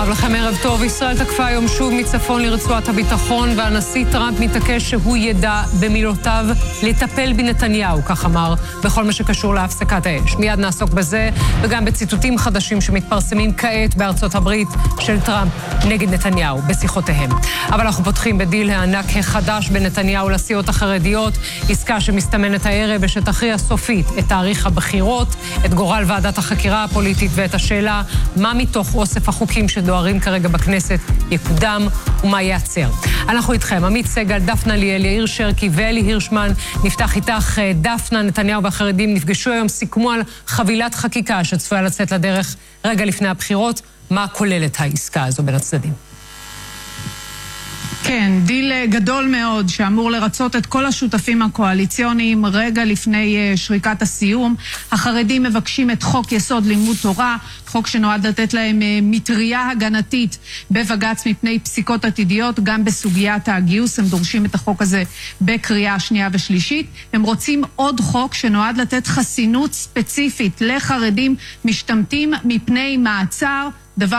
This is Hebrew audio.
לכם ערב טוב. ישראל תקפה היום שוב מצפון לרצועת הביטחון, והנשיא טראמפ מתעקש שהוא ידע במילותיו לטפל בנתניהו, כך אמר, בכל מה שקשור להפסקת האש. מיד נעסוק בזה, וגם בציטוטים חדשים שמתפרסמים כעת בארצות הברית של טראמפ נגד נתניהו בשיחותיהם. אבל אנחנו פותחים בדיל הענק החדש בין נתניהו לסיעות החרדיות, עסקה שמסתמנת הערב ושתכריע סופית את תאריך הבחירות, את גורל ועדת החקירה הפוליטית ואת השאלה מה מתוך אוסף החוקים שדוהרים כרגע בכנסת יקודם ומה ייעצר. אנחנו איתכם, עמית סגל, דפנה ליאל, יאיר שרקי ואלי הירשמן. נפתח איתך. דפנה, נתניהו והחרדים נפגשו היום, סיכמו על חבילת חקיקה שצפויה לצאת לדרך רגע לפני הבחירות. מה כוללת העסקה הזו בין הצדדים? כן, דיל גדול מאוד שאמור לרצות את כל השותפים הקואליציוניים רגע לפני שריקת הסיום. החרדים מבקשים את חוק יסוד לימוד תורה, חוק שנועד לתת להם מטריה הגנתית בבג"ץ מפני פסיקות עתידיות, גם בסוגיית הגיוס. הם דורשים את החוק הזה בקריאה שנייה ושלישית. הם רוצים עוד חוק שנועד לתת חסינות ספציפית לחרדים משתמטים מפני מעצר, דבר